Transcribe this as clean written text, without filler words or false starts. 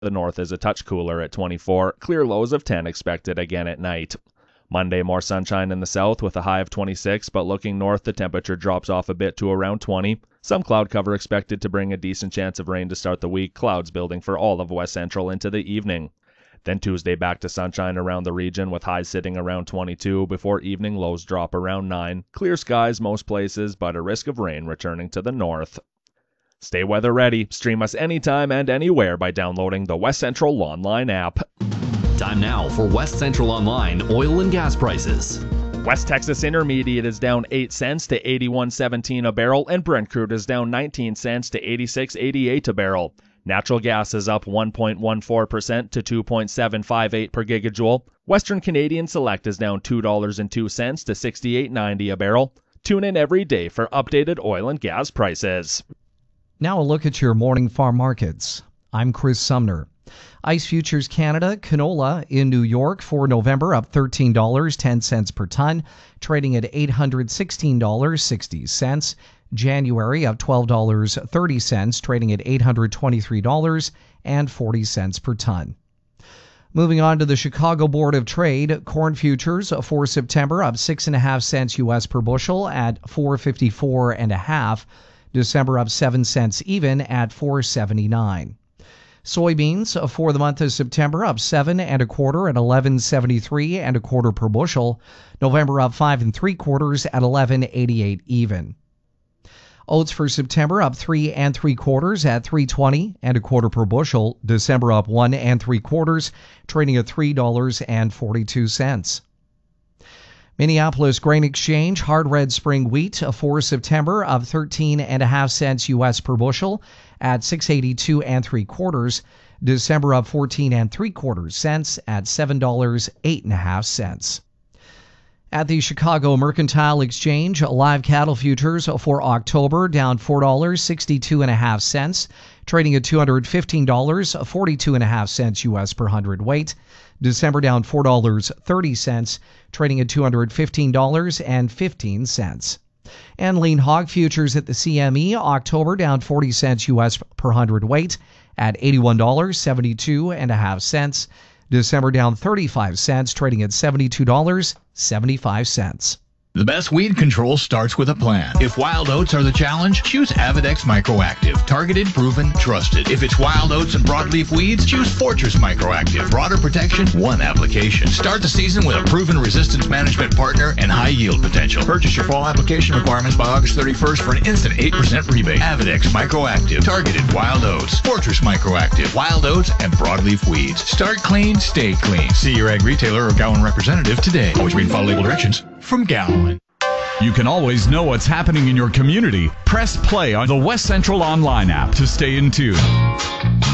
The north is a touch cooler at 24. Clear lows of 10 expected again at night. Monday, more sunshine in the south with a high of 26, but looking north, the temperature drops off a bit to around 20. Some cloud cover expected to bring a decent chance of rain to start the week, clouds building for all of West Central into the evening. Then Tuesday back to sunshine around the region with highs sitting around 22 before evening lows drop around 9. Clear skies most places, but a risk of rain returning to the north. Stay weather ready. Stream us anytime and anywhere by downloading the West Central Online app. Time now for West Central Online oil and gas prices. West Texas Intermediate is down 8 cents to 81.17 a barrel, and Brent crude is down 19 cents to 86.88 a barrel. Natural gas is up 1.14% to 2.758 per gigajoule. Western Canadian Select is down $2.02 to 68.90 a barrel. Tune in every day for updated oil and gas prices. Now a look at your morning farm markets. I'm Chris Sumner. ICE Futures Canada, canola in New York for November up $13.10 per ton, trading at $816.60. January up $12.30, trading at $823.40 per ton. Moving on to the Chicago Board of Trade, corn futures for September up 6.5 cents U.S. per bushel at $454.50. December up 7 cents even at $4.79. Soybeans for the month of September up 7 1/4 at $11.73 1/4 per bushel. November up 5 3/4 at $11.88 even. Oats for September up 3 3/4 at $3.20 1/4 per bushel. December up 1 3/4, trading at $3.42. Minneapolis Grain Exchange hard red spring wheat for September up 13.5 cents U.S. per bushel at $6.82 3/4. December up 14 3/4 cents at $7.08. At the Chicago Mercantile Exchange, live cattle futures for October down $4.62.50, trading at $215.42.50 U.S. per hundredweight. December down $4.30, trading at $215.15. And lean hog futures at the CME, October down 40 cents U.S. per hundredweight at $81.72.50. December down 35 cents, trading at $72.75. The best weed control starts with a plan. If wild oats are the challenge, choose Avidex Microactive. Targeted, proven, trusted. If it's wild oats and broadleaf weeds, choose Fortress Microactive. Broader protection, one application. Start the season with a proven resistance management partner and high yield potential. Purchase your fall application requirements by August 31st for an instant 8% rebate. Avidex Microactive. Targeted wild oats. Fortress Microactive. Wild oats and broadleaf weeds. Start clean, stay clean. See your ag retailer or Gowan representative today. Always read and follow label directions from Gowan. You can always know what's happening in your community. Press play on the West Central Online app to stay in tune.